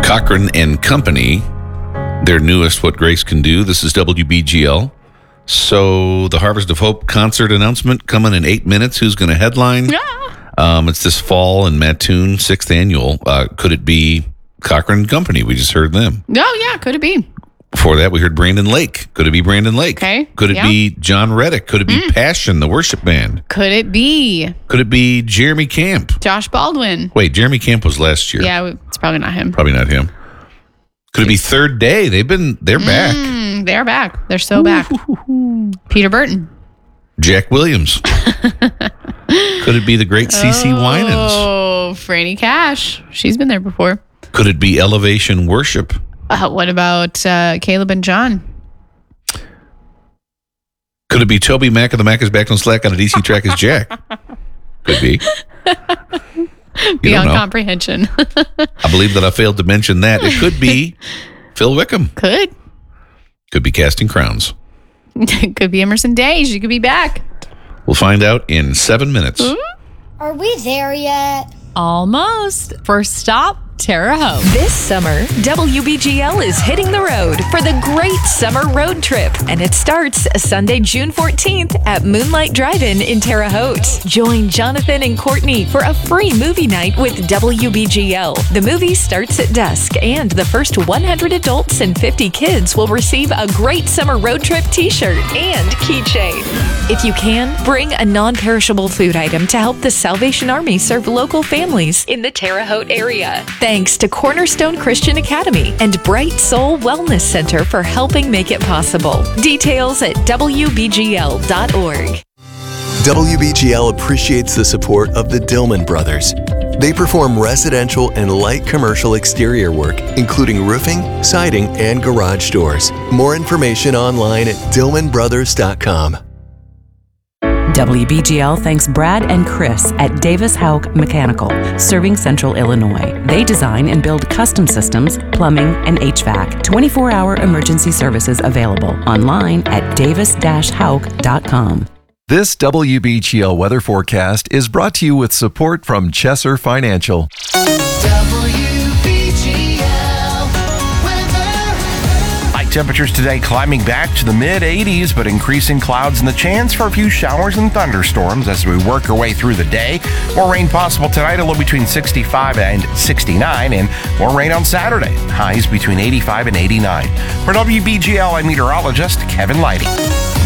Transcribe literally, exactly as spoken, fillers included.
Cochran and Company, their newest What Grace Can Do. This is W B G L. So the Harvest of Hope concert announcement coming in eight minutes. Who's going to headline? Yeah. Um, it's this fall in Mattoon, sixth annual. Uh, could it be Cochran and Company? We just heard them. Oh, yeah, could it be? Before that, we heard Brandon Lake. Could it be Brandon Lake? Okay. Could it yeah. be John Reddick? Could it be Mm. Passion, the worship band? Could it be Could it be Jeremy Camp? Josh Baldwin? Wait, Jeremy Camp was last year. Yeah, it's probably not him. Probably not him. Could it be Third Day? They've been, they're back. Mm, they're back. They're so back. Peter Burton. Jack Williams. Could it be the great CeCe Winans? Oh, Franny Cash. She's been there before. Could it be Elevation Worship? Uh, what about uh, Caleb and John? Could it be Toby Mac of the Mac is Back on Slack on a D C track as Jack? Could be. You Beyond comprehension. I believe that I failed to mention that. It could be Phil Wickham. Could. Could be Casting Crowns. Could be Emerson Day. She could be back. We'll find out in seven minutes. Are we there yet? Almost. First stop, Terre Haute. This summer, W B G L is hitting the road for the Great Summer Road Trip, and it starts Sunday, June fourteenth at Moonlight Drive-In in Terre Haute. Join Jonathan and Courtney for a free movie night with W B G L. The movie starts at dusk, and the first one hundred adults and fifty kids will receive a Great Summer Road Trip t-shirt and keychain. If you can, bring a non-perishable food item to help the Salvation Army serve local families in the Terre Haute area. Thanks to Cornerstone Christian Academy and Bright Soul Wellness Center for helping make it possible. Details at W B G L dot org. W B G L appreciates the support of the Dillman Brothers. They perform residential and light commercial exterior work, including roofing, siding, and garage doors. More information online at Dillman Brothers dot com. W B G L thanks Brad and Chris at Davis Houck Mechanical, serving Central Illinois. They design and build custom systems, plumbing, and H V A C. twenty-four hour emergency services available online at davis dash houck dot com. This W B G L weather forecast is brought to you with support from Chesser Financial. Temperatures today climbing back to the mid eighties, but increasing clouds and the chance for a few showers and thunderstorms as we work our way through the day. More rain possible tonight, a low between sixty-five and sixty-nine, and more rain on Saturday. Highs between eighty-five and eighty-nine. For W B G L, I'm meteorologist Kevin Lighty.